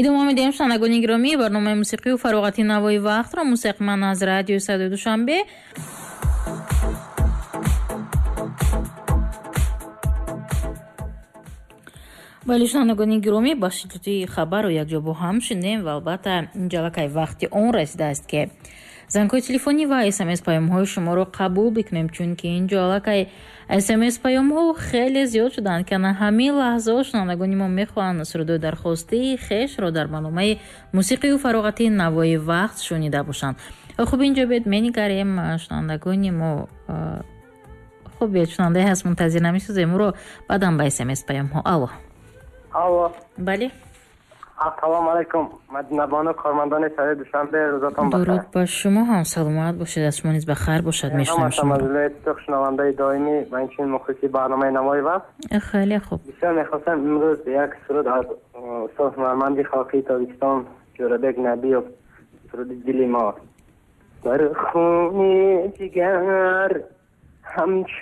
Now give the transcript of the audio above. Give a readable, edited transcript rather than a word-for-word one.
идома медиҳем шунавандагони гиромӣ барномаи мусиқию фароғати навои вақтро мусиқман аз радиои Садои Душанбе. вале шунавандагони гиромӣ ба шиддати хабару якҷо бо ҳам шиндем ва албатта ҷалакай вақти он расидааст ки зангҳои телефонӣ ва смс паёмҳои шуморо қабул бикунем, чунки инҷо аллакай смс паёмҳо хеле зиёд шуданд ки на ҳамин лаҳзаҳо шунавандагони мо мехоҳанд сурдои дархостии хешро дар барномаи мусиқию фароғати навои вақт шунида бошанд. хуб инҷо бед менигарем шунавандагони мо хуб бед шунавандаe ҳаст мунтазир намесозем ӯро баъдан ба смс паёмҳо. алло бале ассалому алайкум. Мадинабону кормандони Садои Душанбе, рӯзатон бахайр. дуруд ба шумо ҳам, саломат бошед, аз шумо низ бахайр бошад. мешунавем шумо шунавандаи доимӣ ва инчунин мухлиси барномаи навои вақт. хеле хуб. бисёр мехостам имрӯз як суруд аз устод ҳунарманди халқии Тобистон Ҷӯрабек Набиёв, суруди дили мо. бар хуни ҷигар ҳамчун